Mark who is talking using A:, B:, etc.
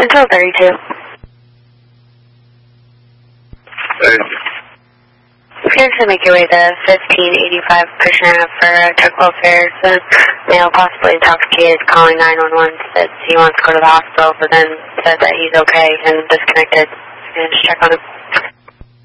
A: Central 32.
B: Hey.
A: You guys should make your way to 1585 Krishna for truck welfare. So male possibly intoxicated calling 911 said he wants to go to the hospital, but then said that he's okay and disconnected. And just check on him.